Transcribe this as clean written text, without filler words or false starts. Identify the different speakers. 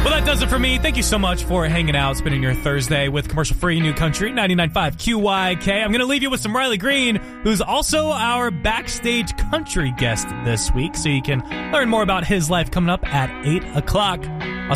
Speaker 1: Well, that does it for me. Thank you so much for hanging out, spending your Thursday with commercial-free New Country 99.5 QYK. I'm going to leave you with some Riley Green, who's also our backstage country guest this week, so you can learn more about his life coming up at 8 o'clock. I'll